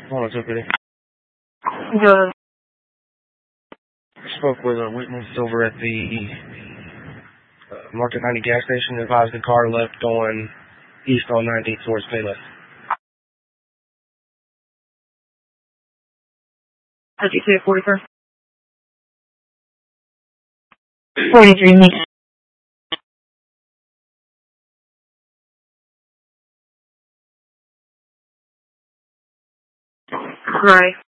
Hold on, Tiffany. Good. Spoke with a witness over at the Market 90 gas station. Advised the car left going east on 90 towards Payless. Did you say 43? 43 minutes. Right.